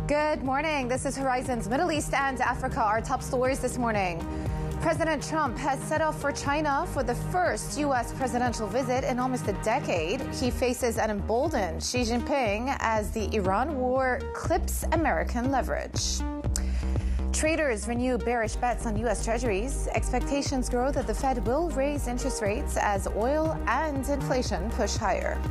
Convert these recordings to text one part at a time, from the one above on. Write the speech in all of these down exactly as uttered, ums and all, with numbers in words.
Good morning. This is Horizon's Middle East and Africa. Our top stories this morning. President Trump has set off for China for the first U S presidential visit in almost a decade. He faces an emboldened Xi Jinping as the Iran war clips American leverage. Traders renew bearish bets on U S Treasuries. Expectations grow that the Fed will raise interest rates as oil and inflation push higher.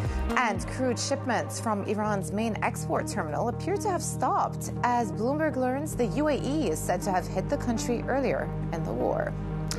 And crude shipments from Iran's main export terminal appear to have stopped as Bloomberg learns the U A E is said to have hit the country earlier in the war.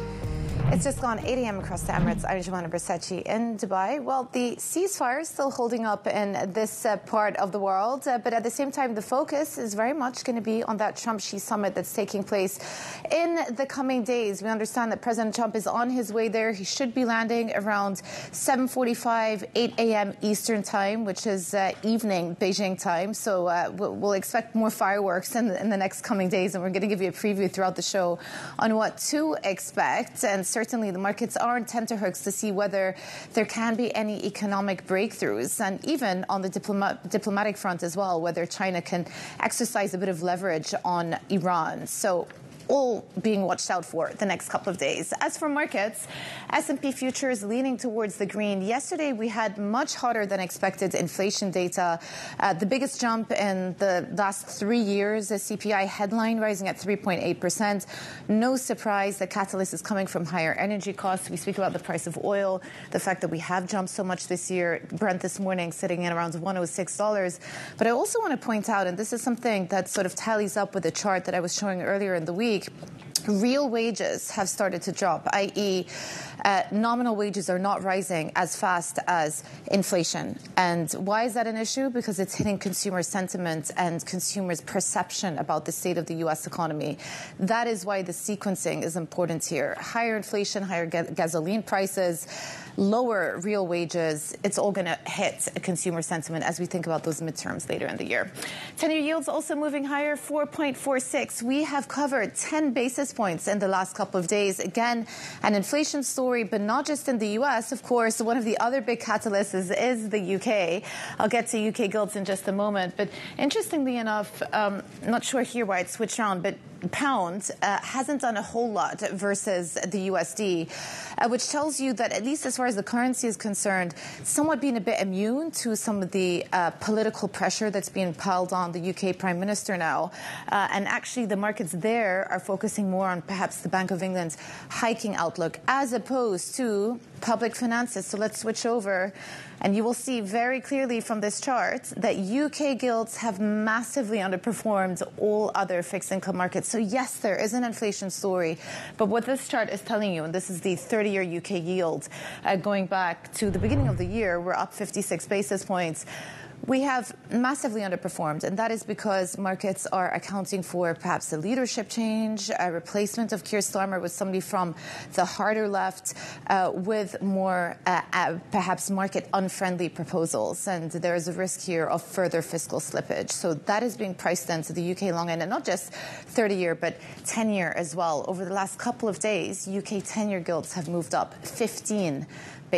It's just gone eight a m across the Emirates. I'm Joanna Bersachi in Dubai. Well, the ceasefire is still holding up in this uh, part of the world, uh, but at the same time, the focus is very much going to be on that Trump-Xi summit that's taking place in the coming days. We understand that President Trump is on his way there. He should be landing around seven forty-five, eight a m Eastern time, which is uh, evening Beijing time. So uh, we'll, we'll expect more fireworks in the, in the next coming days, and we're going to give you a preview throughout the show on what to expect. And certainly the markets are on tenterhooks to see whether there can be any economic breakthroughs, and even on the diploma- diplomatic front as well, whether China can exercise a bit of leverage on Iran. So all being watched out for the next couple of days. As for markets, S and P futures leaning towards the green. Yesterday, we had much hotter than expected inflation data. Uh, the biggest jump in the last three years, the C P I headline rising at three point eight percent. No surprise, the catalyst is coming from higher energy costs. We speak about the price of oil, the fact that we have jumped so much this year. Brent this morning sitting in around one hundred six dollars. But I also want to point out, and this is something that sort of tallies up with the chart that I was showing earlier in the week, real wages have started to drop, that is, uh, nominal wages are not rising as fast as inflation. And why is that an issue? Because it's hitting consumer sentiment and consumers' perception about the state of the U S economy. That is why the sequencing is important here. Higher inflation, higher ga- gasoline prices, lower real wages, it's all going to hit consumer sentiment as we think about those midterms later in the year. ten-year yields also moving higher, four point four six. We have covered ten basis points in the last couple of days. Again, an inflation story, but not just in the U S. Of course, one of the other big catalysts is, is the U K. I'll get to U K gilts in just a moment. But interestingly enough, um, I'm not sure here why it switched around, but pound uh, hasn't done a whole lot versus the U S D, uh, which tells you that at least as far as the currency is concerned, somewhat being a bit immune to some of the uh, political pressure that's being piled on the U K Prime Minister now. Uh, and actually the markets there are focusing more on perhaps the Bank of England's hiking outlook as opposed to public finances. So let's switch over. And you will see very clearly from this chart that U K gilts have massively underperformed all other fixed income markets. So yes, there is an inflation story. But what this chart is telling you, and this is the thirty-year U K yield, uh, going back to the beginning of the year, we're up fifty-six basis points. We have massively underperformed, and that is because markets are accounting for perhaps a leadership change, a replacement of Keir Starmer with somebody from the harder left uh, with more uh, uh, perhaps market-unfriendly proposals. And there is a risk here of further fiscal slippage. So that is being priced into the U K long end, and not just thirty-year, but ten-year as well. Over the last couple of days, U K ten-year gilts have moved up fifteen